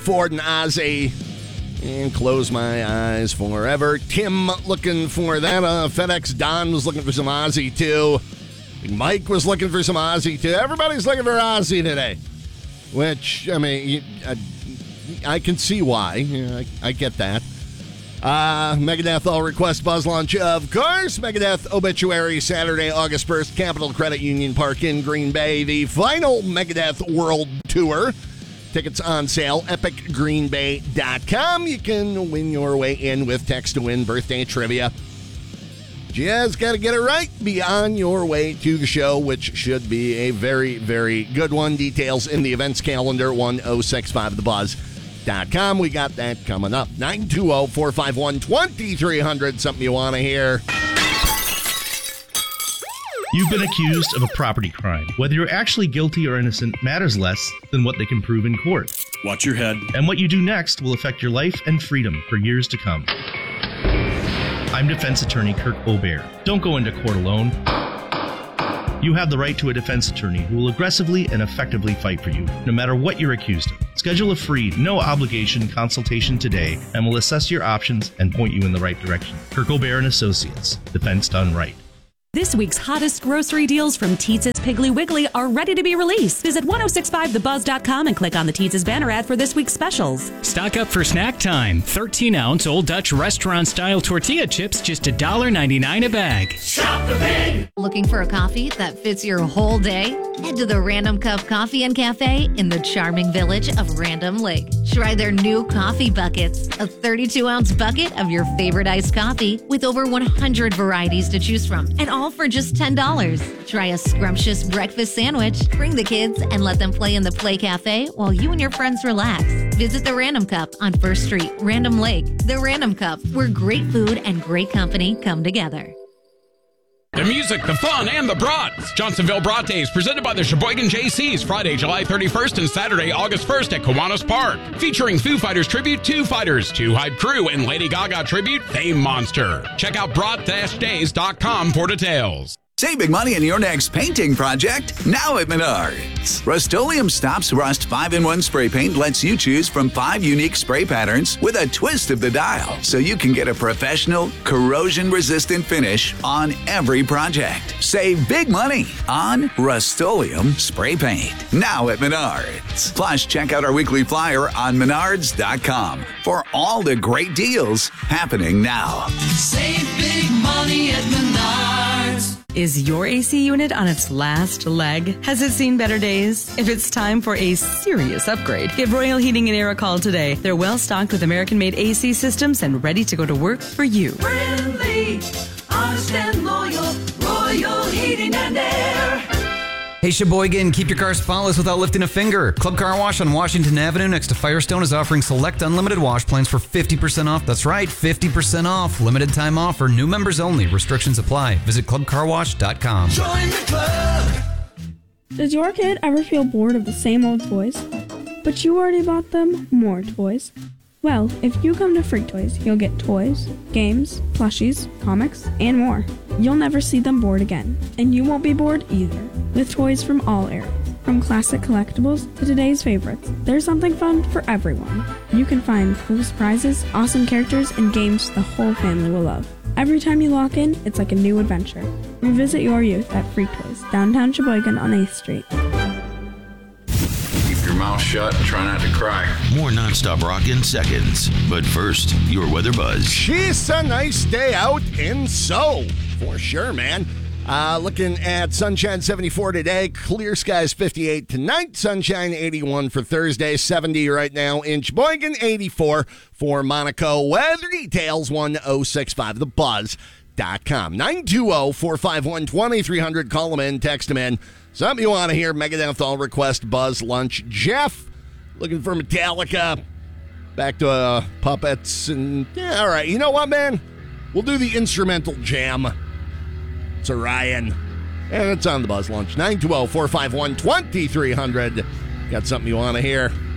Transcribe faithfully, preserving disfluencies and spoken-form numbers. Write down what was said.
Ford and Ozzy. And Close My Eyes Forever. Tim looking for that. Uh, FedEx Don was looking for some Ozzy, too. Mike was looking for some Ozzy, too. Everybody's looking for Ozzy today. Which, I mean, you, I, I can see why. Yeah, I, I get that. Uh, Megadeth All Request Buzz Lunch, of course. Megadeth Obituary, Saturday, August first, Capital Credit Union Park in Green Bay. The final Megadeth World Tour. Tickets on sale, epic green bay dot com. You can win your way in with text to win birthday trivia. Just got to get it right. Be on your way to the show, which should be a very, very good one. Details in the events calendar, ten sixty-five the buzz dot com. We got that coming up. nine two zero, four five one, two three zero zero. Something you want to hear. You've been accused of a property crime. Whether you're actually guilty or innocent matters less than what they can prove in court. Watch your head. And what you do next will affect your life and freedom for years to come. I'm defense attorney Kirk Obear. Don't go into court alone. You have the right to a defense attorney who will aggressively and effectively fight for you, no matter what you're accused of. Schedule a free, no-obligation consultation today, and we'll assess your options and point you in the right direction. Kirk Obear and Associates. Defense done right. This week's hottest grocery deals from Teetz's Piggly Wiggly are ready to be released. Visit ten sixty-five the buzz dot com and click on the Teetz's banner ad for this week's specials. Stock up for snack time. thirteen ounce Old Dutch restaurant-style tortilla chips, just one dollar ninety-nine a bag. Shop the Pig! Looking for a coffee that fits your whole day? Head to the Random Cup Coffee and Cafe in the charming village of Random Lake. Try their new coffee buckets, a thirty-two ounce bucket of your favorite iced coffee with over one hundred varieties to choose from, and all for just ten dollars. Try a scrumptious breakfast sandwich, bring the kids, and let them play in the Play Cafe while you and your friends relax. Visit the Random Cup on First Street, Random Lake. The Random Cup, where great food and great company come together. The music, the fun, and the brats. Johnsonville Brat Days, presented by the Sheboygan J Cs, Friday, July thirty-first and Saturday, August first at Kiwanis Park. Featuring Foo Fighters tribute, Two Fighters, Two Hype Crew, and Lady Gaga tribute, Fame Monster. Check out brat days dot com for details. Save big money in your next painting project now at Menards. Rust-Oleum Stops Rust five in one spray paint lets you choose from five unique spray patterns with a twist of the dial, so you can get a professional, corrosion-resistant finish on every project. Save big money on Rust-Oleum spray paint now at Menards. Plus, check out our weekly flyer on menards dot com for all the great deals happening now. Save big money at Menards. Is your A C unit on its last leg? Has it seen better days? If it's time for a serious upgrade, give Royal Heating and Air a call today. They're well stocked with American-made A C systems and ready to go to work for you. Friendly, honest and loyal, Royal Heating and Air. Hey Sheboygan, keep your car spotless without lifting a finger. Club Car Wash on Washington Avenue next to Firestone is offering select unlimited wash plans for fifty percent off. That's right, fifty percent off. Limited time offer, new members only. Restrictions apply. Visit club car wash dot com. Join the club. Does your kid ever feel bored of the same old toys? But you already bought them more toys? Well, if you come to Freak Toys, you'll get toys, games, plushies, comics, and more. You'll never see them bored again, and you won't be bored either. With toys from all eras, from classic collectibles to today's favorites, there's something fun for everyone. You can find cool surprises, awesome characters, and games the whole family will love. Every time you walk in, it's like a new adventure. Revisit your youth at Freak Toys, downtown Sheboygan on eighth Street. Your mouth shut and try not to cry. More nonstop rock in seconds. But first, your weather buzz. She's a nice day out in So, for sure, man. Uh, looking at sunshine seventy-four today, clear skies fifty-eight tonight, sunshine eighty-one for Thursday, seventy right now in Sheboygan, eighty-four for Monaco. Weather details ten sixty-five the buzz dot com. nine two zero, four five one, two three zero zero. Call them in, text them in. Something you want to hear, Megadeth All Request Buzz Lunch. Jeff, looking for Metallica. Back to uh, puppets. And yeah, all right, you know what, man? We'll do the instrumental jam. It's Orion. And it's on the Buzz Lunch. nine two zero, four five one, two three zero zero. Got something you want to hear?